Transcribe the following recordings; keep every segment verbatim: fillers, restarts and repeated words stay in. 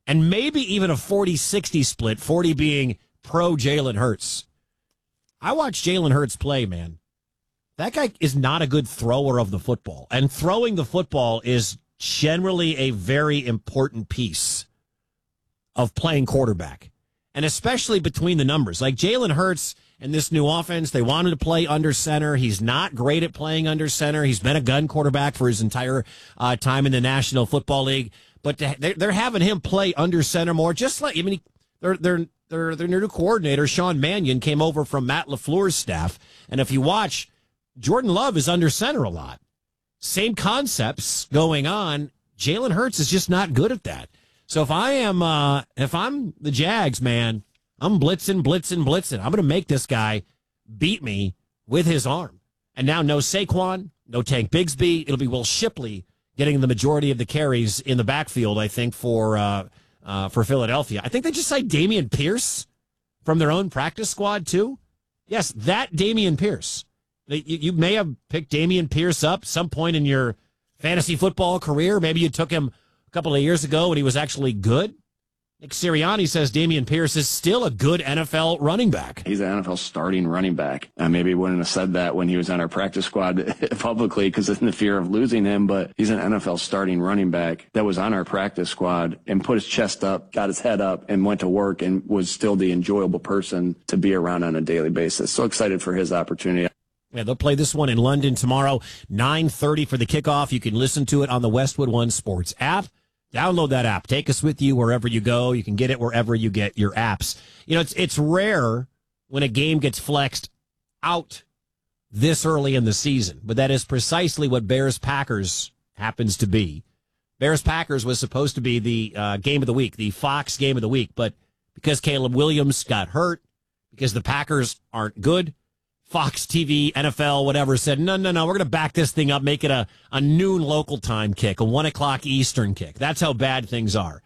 and maybe even a forty sixty split, forty being pro Jalen Hurts. I watched Jalen Hurts play, man. That guy is not a good thrower of the football, and throwing the football is generally a very important piece of playing quarterback, and especially between the numbers. Like Jalen Hurts and this new offense, they wanted to play under center. He's not great at playing under center. He's been a gun quarterback for his entire uh, time in the National Football League, but to, they're, they're having him play under center more. Just like I mean, they're they're they're their new coordinator Sean Mannion came over from Matt LaFleur's staff, and if you watch, Jordan Love is under center a lot. Same concepts going on. Jalen Hurts is just not good at that. So if I am, uh, if I'm the Jags, man, I'm blitzing, blitzing, blitzing. I'm going to make this guy beat me with his arm. And now no Saquon, no Tank Bigsby. It'll be Will Shipley getting the majority of the carries in the backfield, I think, for uh, uh, for Philadelphia. I think they just signed Dameon Pierce from their own practice squad, too. Yes, that Dameon Pierce. You, you may have picked Dameon Pierce up some point in your fantasy football career. Maybe you took him a couple of years ago when he was actually good. Nick Sirianni says Dameon Pierce is still a good N F L running back. He's an N F L starting running back. Uh, maybe he wouldn't have said that when he was on our practice squad publicly because of the fear of losing him, but he's an N F L starting running back that was on our practice squad and put his chest up, got his head up, and went to work and was still the enjoyable person to be around on a daily basis. So excited for his opportunity. Yeah, they'll play this one in London tomorrow, nine thirty for the kickoff. You can listen to it on the Westwood One Sports app. Download that app. Take us with you wherever you go. You can get it wherever you get your apps. You know, it's it's rare when a game gets flexed out this early in the season, but that is precisely what Bears-Packers happens to be. Bears-Packers was supposed to be the uh, game of the week, the Fox game of the week, but because Caleb Williams got hurt, because the Packers aren't good, Fox T V, N F L, whatever, said, no, no, no, we're going to back this thing up, make it a, a noon local time kick, a one o'clock Eastern kick. That's how bad things are.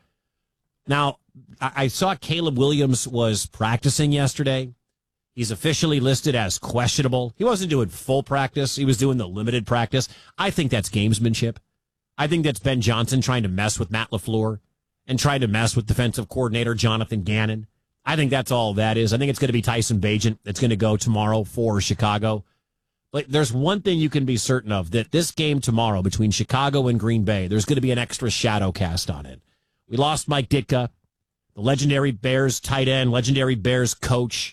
Now, I, I saw Caleb Williams was practicing yesterday. He's officially listed as questionable. He wasn't doing full practice. He was doing the limited practice. I think that's gamesmanship. I think that's Ben Johnson trying to mess with Matt LaFleur and trying to mess with defensive coordinator Jonathan Gannon. I think that's all that is. I think it's going to be Tyson Bagent that's going to go tomorrow for Chicago. But there's one thing you can be certain of, that this game tomorrow between Chicago and Green Bay, there's going to be an extra shadow cast on it. We lost Mike Ditka, the legendary Bears tight end, legendary Bears coach.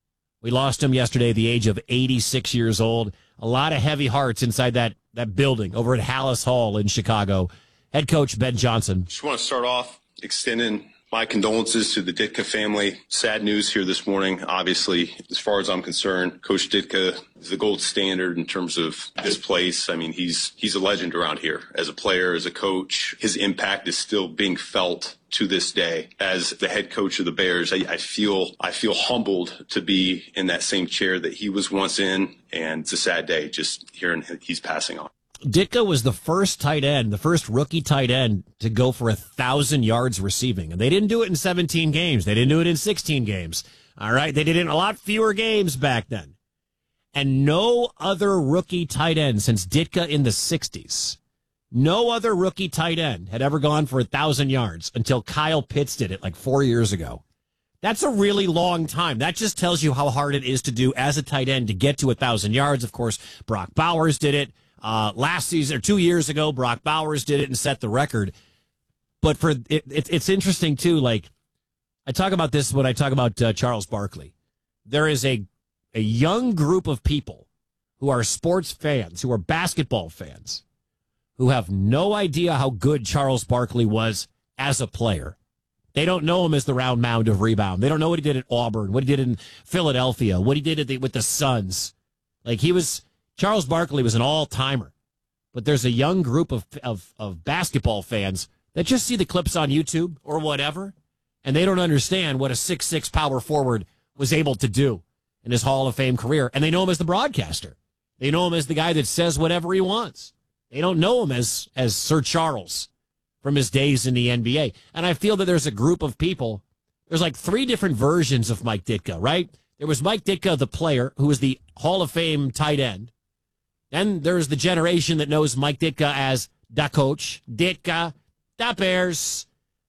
We lost him yesterday at the age of eighty-six years old. A lot of heavy hearts inside that, that building over at Hallis Hall in Chicago. Head coach Ben Johnson. Just want to start off extending my condolences to the Ditka family. Sad news here this morning. Obviously, as far as I'm concerned, Coach Ditka is the gold standard in terms of this place. I mean, he's he's a legend around here. As a player, as a coach, his impact is still being felt to this day. As the head coach of the Bears, I, I feel I feel humbled to be in that same chair that he was once in, and it's a sad day just hearing he's passing on. Ditka was the first tight end, the first rookie tight end to go for a thousand yards receiving. And they didn't do it in seventeen games. They didn't do it in sixteen games. All right. They did it in a lot fewer games back then. And no other rookie tight end since Ditka in the sixties, no other rookie tight end had ever gone for a thousand yards until Kyle Pitts did it like four years ago. That's a really long time. That just tells you how hard it is to do as a tight end to get to a thousand yards. Of course, Brock Bowers did it. Uh, last season, or two years ago, Brock Bowers did it and set the record. But for it, it, it's interesting, too. Like, I talk about this when I talk about uh, Charles Barkley. There is a, a young group of people who are sports fans, who are basketball fans, who have no idea how good Charles Barkley was as a player. They don't know him as the round mound of rebound. They don't know what he did at Auburn, what he did in Philadelphia, what he did at the, with the Suns. Like, he was... Charles Barkley was an all-timer, but there's a young group of, of of basketball fans that just see the clips on YouTube or whatever, and they don't understand what a six six power forward was able to do in his Hall of Fame career, and they know him as the broadcaster. They know him as the guy that says whatever he wants. They don't know him as, as Sir Charles from his days in the N B A, and I feel that there's a group of people, there's like three different versions of Mike Ditka, right? There was Mike Ditka, the player, who was the Hall of Fame tight end. Then there's the generation that knows Mike Ditka as da coach, Ditka, da Bears,